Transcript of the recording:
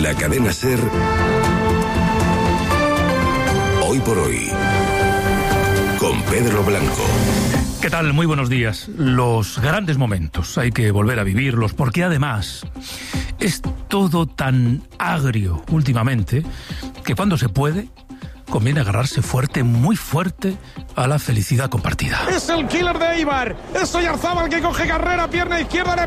La cadena SER. Hoy por hoy. Con Pedro Blanco. ¿Qué tal? Muy buenos días. Los grandes momentos hay que volver a vivirlos porque además es todo tan agrio últimamente que cuando se puede conviene agarrarse fuerte, muy fuerte a la felicidad compartida. Es el killer de Eibar. Es Oyarzábal que coge carrera, pierna izquierda, le